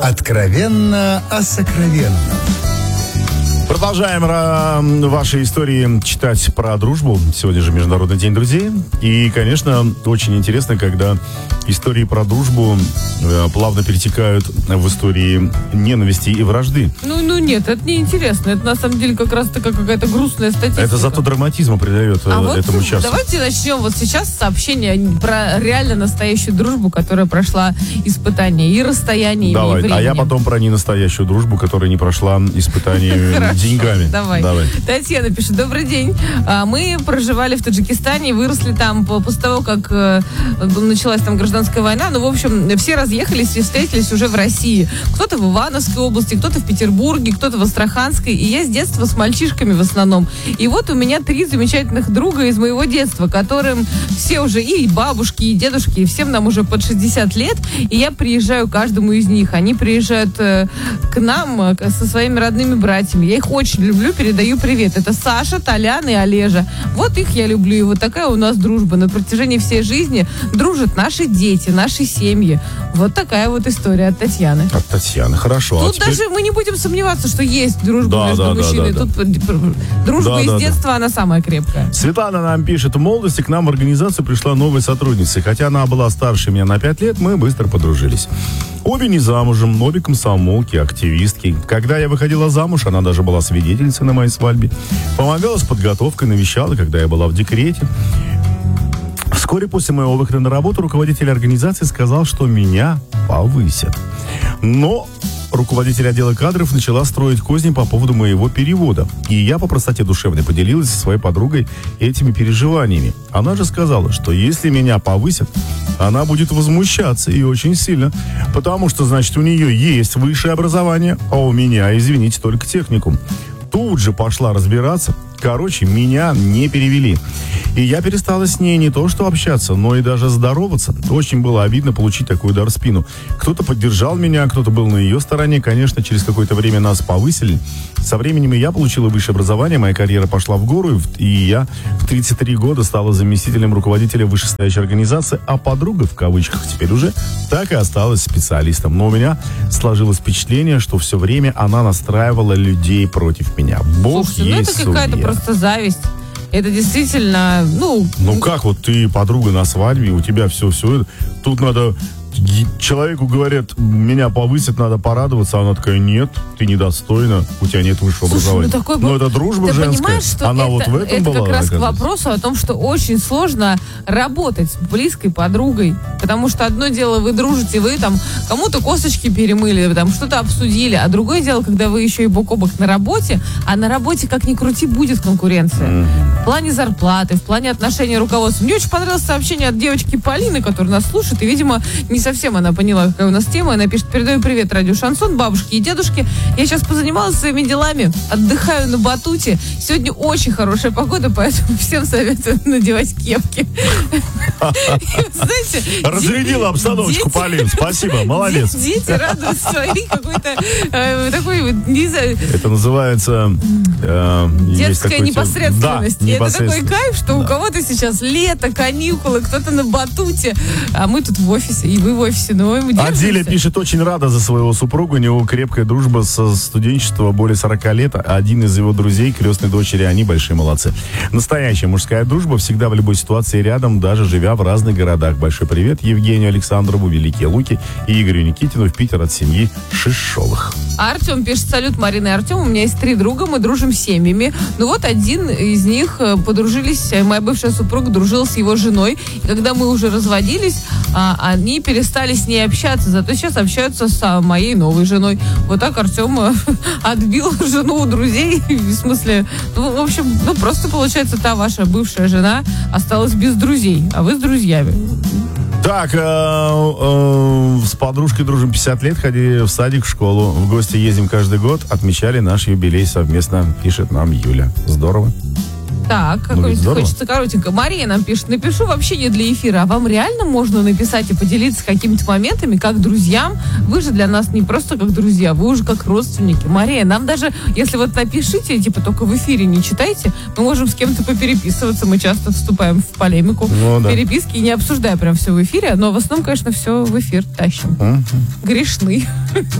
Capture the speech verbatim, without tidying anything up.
Откровенно о сокровенном. Продолжаем ра- ваши истории читать про дружбу. Сегодня же Международный день друзей. И, конечно, очень интересно, когда истории про дружбу э, плавно перетекают в истории ненависти и вражды. Ну, ну нет, это не интересно. Это на самом деле как раз такая какая-то грустная статистика. Это зато драматизм придает а э, вот этому часу. Давайте начнем вот сейчас сообщение про реально настоящую дружбу, которая прошла испытания и расстояние, Давай, и времени. а я потом про ненастоящую дружбу, которая не прошла испытания деньгами. Давай. Давай. Татьяна пишет: добрый день. А, Мы проживали в Таджикистане, выросли там по- после того, как э, началась там гражданская война. Ну, в общем, все разъехались и встретились уже в России. Кто-то в Ивановской области, кто-то в Петербурге, кто-то в Астраханской. И я с детства с мальчишками в основном. И вот у меня три замечательных друга из моего детства, которым все уже и бабушки, и дедушки, и всем нам уже под шестьдесят лет. И я приезжаю к каждому из них. Они приезжают э, к нам э, со своими родными братьями. Я их очень люблю, передаю привет. Это Саша, Толян и Олежа. Вот их я люблю. И вот такая у нас дружба. На протяжении всей жизни дружат наши дети, наши семьи. Вот такая вот история от Татьяны. От Татьяны, хорошо. Тут а теперь... даже мы не будем сомневаться, что есть дружба Да, между да, да, мужчиной. да, да. Тут дружба Да, из да, детства, да. она самая крепкая. Светлана нам пишет: в молодости к нам в организацию пришла новая сотрудница. Хотя она была старше меня на пять лет, мы быстро подружились. Обе не замужем, обе комсомолки, активистки. Когда я выходила замуж, она даже была свидетельницей на моей свадьбе. Помогала с подготовкой, навещала, когда я была в декрете. Вскоре после моего выхода на работу руководитель организации сказал, что меня повысят. Но руководитель отдела кадров начала строить козни по поводу моего перевода. И я по простоте душевной поделилась со своей подругой этими переживаниями. Она же сказала, что если меня повысят, она будет возмущаться и очень сильно. Потому что, значит, у нее есть высшее образование, а у меня, извините, только техникум. Тут же пошла разбираться. Короче, меня не перевели. И я перестала с ней не то что общаться, но и даже здороваться. Очень было обидно получить такой удар в спину. Кто-то поддержал меня, кто-то был на ее стороне. Конечно, через какое-то время нас повысили. Со временем и я получила высшее образование, моя карьера пошла в гору, и я в тридцать три года стала заместителем руководителя вышестоящей организации, а подруга, в кавычках теперь уже, так и осталась специалистом. Но у меня сложилось впечатление, что все время она настраивала людей против меня. Бог Слушайте, есть ну это какая-то судья. просто зависть. Это действительно, ну... Ну как вот ты подруга на свадьбе, у тебя все-все, тут надо... Человеку говорят, меня повысят, надо порадоваться, а она такая: нет, ты недостойна, у тебя нет высшего Слушай, образования. ну, такой, Но это дружба ты женская. понимаешь, что она это, вот в этом это была, как раз к оказывается. вопросу о том, что очень сложно работать с близкой подругой. Потому что одно дело, вы дружите, вы там кому-то косточки перемыли, вы там что-то обсудили, а другое дело, когда вы еще и бок о бок на работе, а на работе, как ни крути, будет конкуренция. Mm-hmm. В плане зарплаты, в плане отношения руководства. Мне очень понравилось сообщение от девочки Полины, которая нас слушает, и, видимо, не совсем она поняла, какая у нас тема. Она пишет: передаю привет радио Шансон, бабушке и дедушке. Я сейчас позанималась своими делами, отдыхаю на батуте. Сегодня очень хорошая погода, поэтому всем советую надевать кепки. Разрядила обстановочку, Полин. Спасибо, молодец. Дети радуются своей какой-то такой, не знаю... Это называется... Детская непосредственность. Это такой кайф, что у кого-то сейчас лето, каникулы, кто-то на батуте, а мы тут в офисе, и вы в офисе, но мы держимся. Адиля пишет: очень рада за своего супруга. У него крепкая дружба со студенчества более сорок лет. Один из его друзей, крестной дочери, они большие молодцы. Настоящая мужская дружба всегда в любой ситуации рядом, даже живя в разных городах. Большой привет Евгению Александрову, Великие Луки, и Игорю Никитину в Питер от семьи Шишовых. Артем пишет: салют, Марина и Артем. У меня есть три друга, мы дружим семьями. Ну вот один из них подружились, моя бывшая супруга дружила с его женой. И когда мы уже разводились, они перестали с ней общаться. Зато сейчас общаются с моей новой женой. Вот так Артем отбил жену у друзей. В смысле, ну, в общем, ну просто получается, та ваша бывшая жена осталась без друзей, а вы с друзьями. Так, э, э, с подружкой дружим пятьдесят лет, ходили в садик, в школу. В гости ездим каждый год, отмечали наш юбилей совместно, пишет нам Юля. Здорово. Так, какой-нибудь хочется коротенько. Мария нам пишет: напишу вообще не для эфира, а вам реально можно написать и поделиться какими-то моментами, как друзьям? Вы же для нас не просто как друзья, вы уже как родственники. Мария, нам даже, если вот напишите, типа только в эфире не читайте, мы можем с кем-то попереписываться, мы часто вступаем в полемику, ну, да. переписки, не обсуждая прям все в эфире, но в основном, конечно, все в эфир тащим. Uh-huh. Грешны.